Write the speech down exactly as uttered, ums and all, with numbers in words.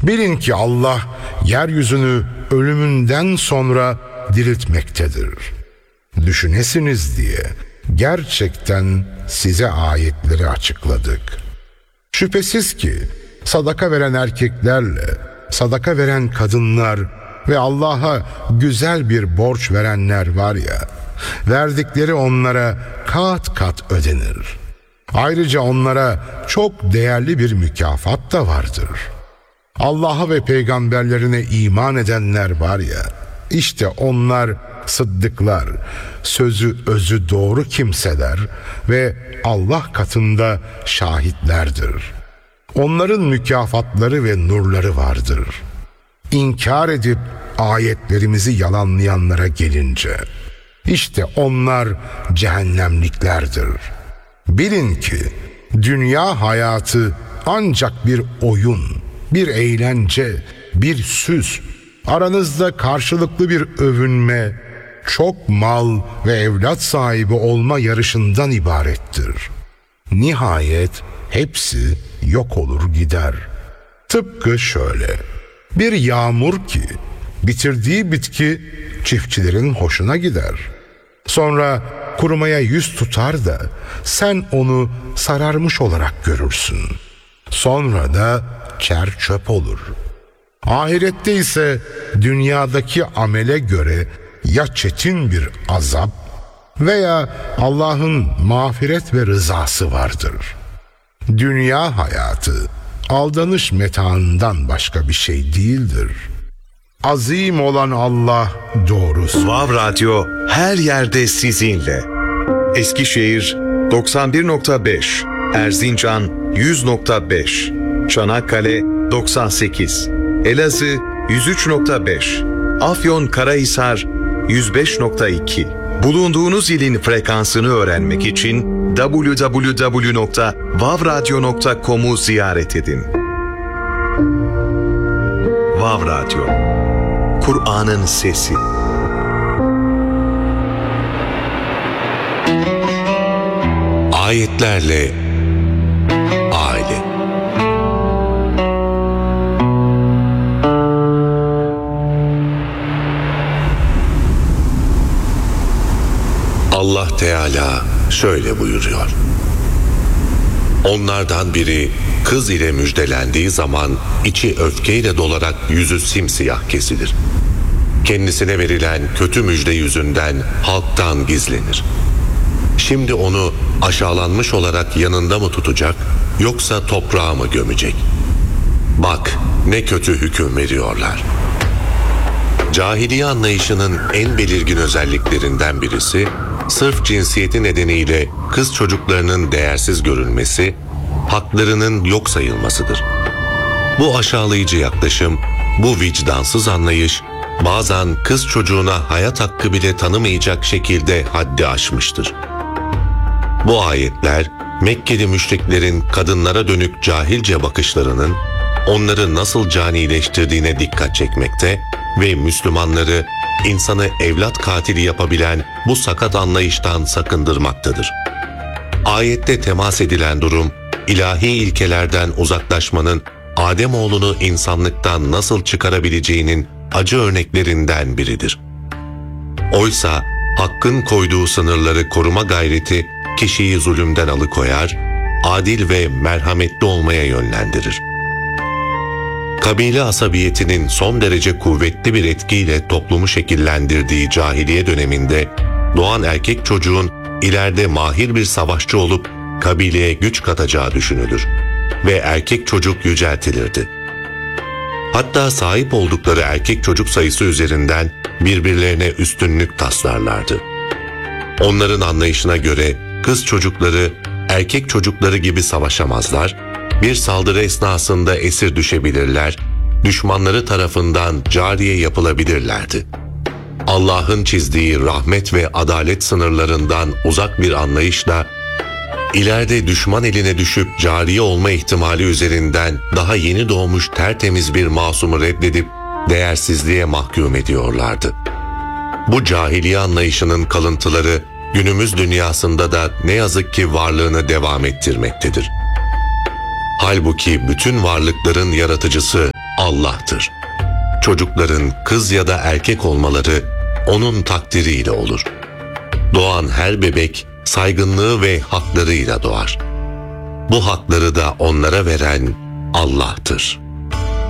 Bilin ki Allah yeryüzünü ölümünden sonra diriltmektedir. Düşünesiniz diye gerçekten size ayetleri açıkladık. Şüphesiz ki sadaka veren erkeklerle sadaka veren kadınlar ve Allah'a güzel bir borç verenler var ya, verdikleri onlara kat kat ödenir. Ayrıca onlara çok değerli bir mükafat da vardır. Allah'a ve peygamberlerine iman edenler var ya, işte onlar sıddıklar, sözü özü doğru kimseler ve Allah katında şahitlerdir. Onların mükafatları ve nurları vardır. İnkar edip ayetlerimizi yalanlayanlara gelince, işte onlar cehennemliklerdir. Bilin ki dünya hayatı ancak bir oyun, bir eğlence, bir süs, aranızda karşılıklı bir övünme, çok mal ve evlat sahibi olma yarışından ibarettir. Nihayet hepsi yok olur gider. Tıpkı şöyle: bir yağmur ki bitirdiği bitki çiftçilerin hoşuna gider. Sonra kurumaya yüz tutar da sen onu sararmış olarak görürsün. Sonra da çer çöp olur. Ahirette ise dünyadaki amele göre ya çetin bir azap veya Allah'ın mağfiret ve rızası vardır. Dünya hayatı aldanış metaından başka bir şey değildir. Azim olan Allah doğrusu. Vav Radyo her yerde sizinle. Eskişehir doksan bir nokta beş, Erzincan yüz nokta beş, Çanakkale doksan sekiz, Elazığ yüz üç nokta beş, Afyonkarahisar yüz beş nokta iki. Bulunduğunuz ilin frekansını öğrenmek için double-u double-u double-u nokta vav radyo nokta com'u ziyaret edin. Vav Radyo, Kur'an'ın sesi. Ayetlerle aile. Allah Teala şöyle buyuruyor: onlardan biri kız ile müjdelendiği zaman içi öfkeyle dolarak yüzü simsiyah kesilir. Kendisine verilen kötü müjde yüzünden halktan gizlenir. Şimdi onu aşağılanmış olarak yanında mı tutacak, yoksa toprağa mı gömecek? Bak ne kötü hüküm veriyorlar. Cahiliye anlayışının en belirgin özelliklerinden birisi, sırf cinsiyeti nedeniyle kız çocuklarının değersiz görülmesi, haklarının yok sayılmasıdır. Bu aşağılayıcı yaklaşım, bu vicdansız anlayış, bazen kız çocuğuna hayat hakkı bile tanımayacak şekilde haddi aşmıştır. Bu ayetler, Mekkeli müşriklerin kadınlara dönük cahilce bakışlarının onları nasıl canileştirdiğine dikkat çekmekte ve Müslümanları insanı evlat katili yapabilen bu sakat anlayıştan sakındırmaktadır. Ayette temas edilen durum, ilahi ilkelerden uzaklaşmanın Ademoğlunu insanlıktan nasıl çıkarabileceğinin acı örneklerinden biridir. Oysa hakkın koyduğu sınırları koruma gayreti kişiyi zulümden alıkoyar, adil ve merhametli olmaya yönlendirir. Kabile asabiyetinin son derece kuvvetli bir etkiyle toplumu şekillendirdiği cahiliye döneminde doğan erkek çocuğun ileride mahir bir savaşçı olup kabileye güç katacağı düşünülür ve erkek çocuk yüceltilirdi. Hatta sahip oldukları erkek çocuk sayısı üzerinden birbirlerine üstünlük taslarlardı. Onların anlayışına göre kız çocukları erkek çocukları gibi savaşamazlar, bir saldırı esnasında esir düşebilirler, düşmanları tarafından cariye yapılabilirlerdi. Allah'ın çizdiği rahmet ve adalet sınırlarından uzak bir anlayışla, ileride düşman eline düşüp cariye olma ihtimali üzerinden daha yeni doğmuş tertemiz bir masumu reddedip değersizliğe mahkum ediyorlardı. Bu cahiliye anlayışının kalıntıları günümüz dünyasında da ne yazık ki varlığını devam ettirmektedir. Halbuki bütün varlıkların yaratıcısı Allah'tır. Çocukların kız ya da erkek olmaları onun takdiriyle olur. Doğan her bebek saygınlığı ve haklarıyla doğar. Bu hakları da onlara veren Allah'tır.